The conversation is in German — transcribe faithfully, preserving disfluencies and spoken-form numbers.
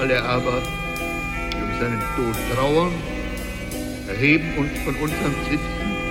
alle aber, die um seinen Tod trauern, erheben uns von unserem Sitzen